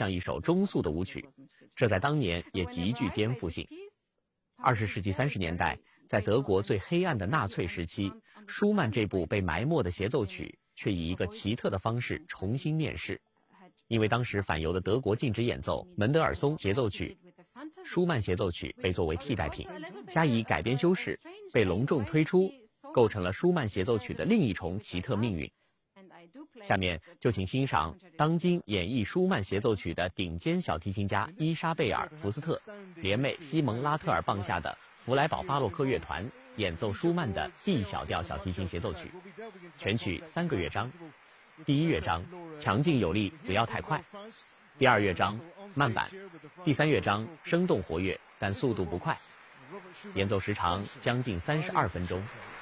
像一首中速的舞曲，这在当年也极具颠覆性。20世纪30年代，在德国最黑暗的纳粹时期，舒曼这部被埋没的协奏曲却以一个奇特的方式重新面世。因为当时反犹的德国禁止演奏门德尔松协奏曲，舒曼协奏曲被作为替代品，加以改编修饰，被隆重推出，构成了舒曼协奏曲的另一重奇特命运。下面就请欣赏当今演绎舒曼协奏曲的顶尖小提琴家伊莎贝尔·福斯特联袂西蒙·拉特尔棒下的弗莱堡巴洛克乐团演奏舒曼的 D 小调小提琴协奏曲，全曲3个乐章。第一乐章强劲有力，不要太快；第二乐章慢板；第三乐章生动活跃，但速度不快。演奏时长将近32分钟。